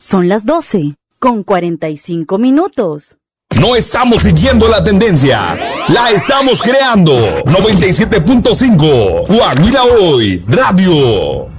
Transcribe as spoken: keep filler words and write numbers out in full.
Son las doce con cuarenta y cinco minutos. No estamos siguiendo la tendencia, la estamos creando. noventa y siete punto cinco, Coahuila Hoy, Radio.